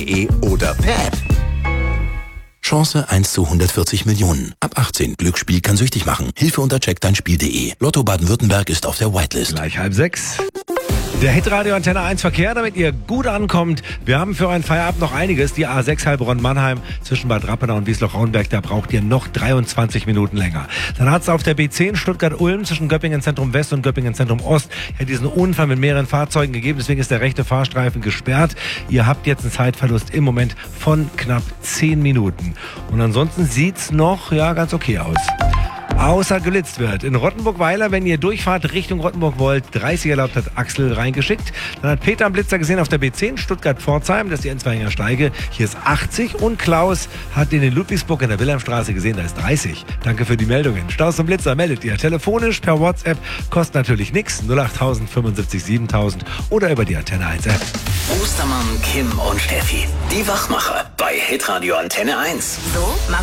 oder PEP. Chance 1 zu 140 Millionen. Ab 18. Glücksspiel kann süchtig machen. Hilfe unter checkdeinspiel.de. Lotto Baden-Württemberg ist auf der Whitelist. Gleich 5:30. Der Hitradio Antenne 1 Verkehr, damit ihr gut ankommt. Wir haben für euren Feierabend noch einiges. Die A6 Heilbronn-Mannheim zwischen Bad Rappenau und Wiesloch-Rauenberg, da braucht ihr noch 23 Minuten länger. Dann hat es auf der B10 Stuttgart-Ulm zwischen Göppingen Zentrum West und Göppingen Zentrum Ost diesen Unfall mit mehreren Fahrzeugen gegeben. Deswegen ist der rechte Fahrstreifen gesperrt. Ihr habt jetzt einen Zeitverlust im Moment von knapp 10 Minuten. Und ansonsten sieht's noch ganz okay aus. Außer gelitzt wird. In Rottenburg-Weiler, wenn ihr Durchfahrt Richtung Rottenburg wollt, 30 erlaubt, hat Axel reingeschickt. Dann hat Peter einen Blitzer gesehen auf der B10 Stuttgart-Pforzheim, das ist die N2 Steige. Hier ist 80 und Klaus hat den in Ludwigsburg in der Wilhelmstraße gesehen, da ist 30. Danke für die Meldungen. Staus und Blitzer meldet ihr telefonisch per WhatsApp, kostet natürlich nichts, 08000 75 7000 oder über die Antenne 1 App. Ostermann, Kim und Steffi, die Wachmacher bei Hitradio Antenne 1. So